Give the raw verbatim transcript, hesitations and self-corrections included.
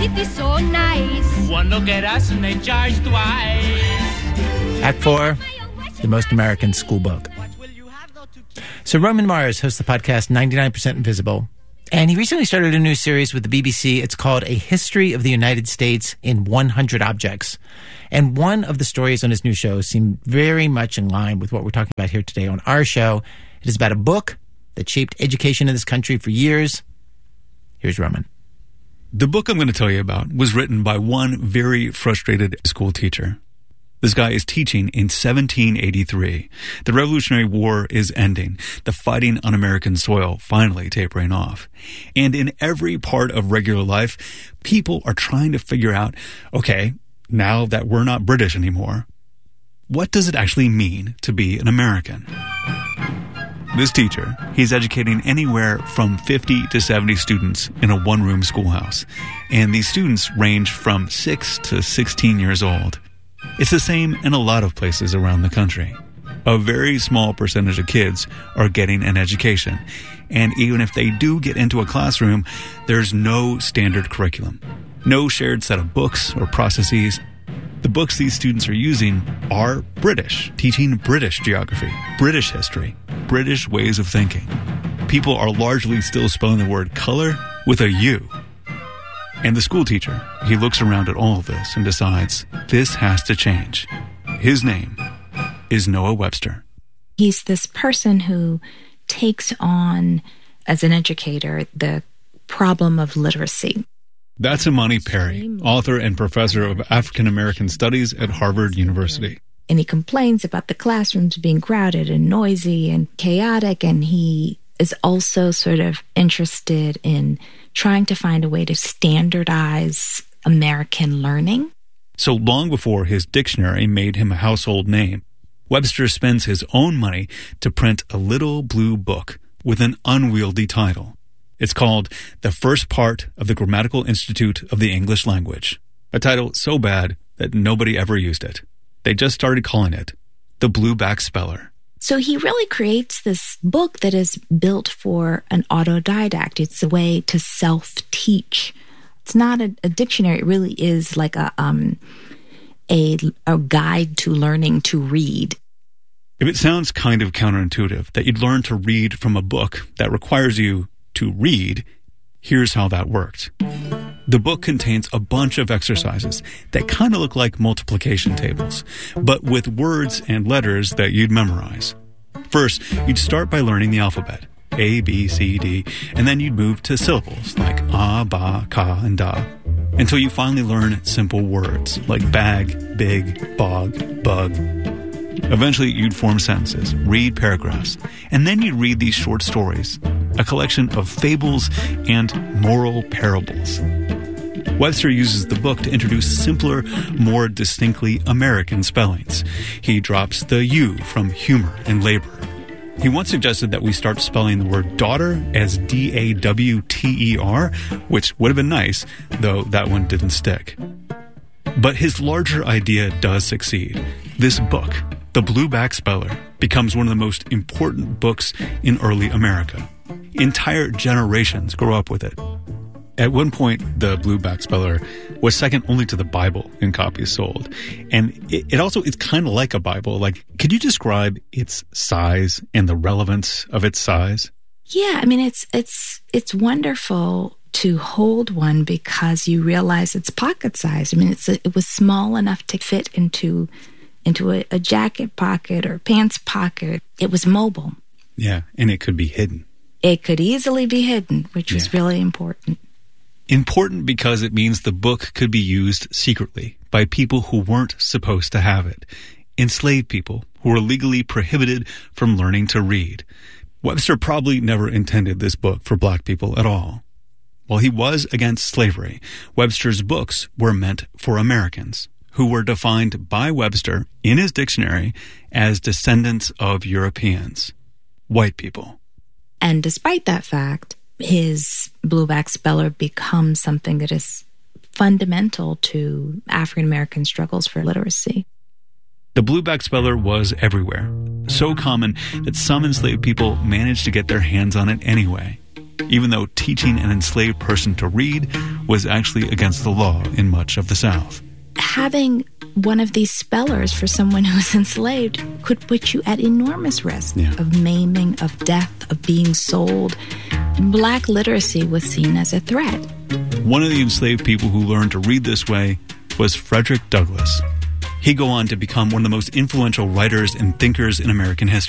It is so nice. One look at us and they charge twice. Act four, the most American school book. So Roman Mars hosts the podcast ninety-nine percent Invisible, and he recently started a new series with the B B C. It's called A History of the United States in one hundred Objects. And one of the stories on his new show seemed very much in line with what we're talking about here today on our show. It is about a book that shaped education in this country for years. Here's Roman. The book I'm going to tell you about was written by one very frustrated school teacher. This guy is teaching in seventeen eighty-three. The Revolutionary War is ending, the fighting on American soil finally tapering off. And in every part of regular life, people are trying to figure out, okay, now that we're not British anymore, what does it actually mean to be an American? This teacher, he's educating anywhere from fifty to seventy students in a one-room schoolhouse. And these students range from six to sixteen years old. It's the same in a lot of places around the country. A very small percentage of kids are getting an education. And even if they do get into a classroom, there's no standard curriculum. No shared set of books or processes. The books these students are using are British, teaching British geography, British history, British ways of thinking. People are largely still spelling the word color with a U. And the school teacher, he looks around at all of this and decides this has to change. His name is Noah Webster. He's this person who takes on, as an educator, the problem of literacy. That's Imani Perry, author and professor of African American Studies at Harvard University. And he complains about the classrooms being crowded and noisy and chaotic, and he is also sort of interested in trying to find a way to standardize American learning. So long before his dictionary made him a household name, Webster spends his own money to print a little blue book with an unwieldy title. It's called The First Part of the Grammatical Institute of the English Language, a title so bad that nobody ever used it. They just started calling it The Blueback Speller. So he really creates this book that is built for an autodidact. It's a way to self-teach. It's not a, a dictionary. It really is like a, um, a, a guide to learning to read. If it sounds kind of counterintuitive that you'd learn to read from a book that requires you to read, here's how that worked. The book contains a bunch of exercises that kind of look like multiplication tables, but with words and letters that you'd memorize. First, you'd start by learning the alphabet, A, B, C, D, and then you'd move to syllables like ah, ba, ka, and da, until you finally learn simple words like bag, big, bog, bug. Eventually, you'd form sentences, read paragraphs, and then you'd read these short stories, a collection of fables and moral parables. Webster uses the book to introduce simpler, more distinctly American spellings. He drops the U from humor and labor. He once suggested that we start spelling the word daughter as D A W T E R, which would have been nice, though that one didn't stick. But his larger idea does succeed. This book, The Blueback Speller, becomes one of the most important books in early America. Entire generations grow up with it. At one point, the Blueback Speller was second only to the Bible in copies sold. And it, it also is kind of like a Bible. Like, could you describe its size and the relevance of its size? Yeah, I mean, it's it's it's wonderful to hold one because you realize it's pocket size. I mean, it's a, it was small enough to fit into into a, a jacket pocket or pants pocket. It was mobile. Yeah, and it could be hidden. It could easily be hidden, which Yeah. was really important. Important because it means the book could be used secretly by people who weren't supposed to have it. Enslaved people who were legally prohibited from learning to read. Webster probably never intended this book for black people at all. While he was against slavery, Webster's books were meant for Americans, who were defined by Webster in his dictionary as descendants of Europeans, white people. And despite that fact, his Blueback Speller becomes something that is fundamental to African American struggles for literacy. The Blueback Speller was everywhere, so common that some enslaved people managed to get their hands on it anyway. even though teaching an enslaved person to read was actually against the law in much of the South. Having one of these spellers for someone who is enslaved could put you at enormous risk Yeah. of maiming, of death, of being sold. Black literacy was seen as a threat. One of the enslaved people who learned to read this way was Frederick Douglass. He'd go on to become one of the most influential writers and thinkers in American history.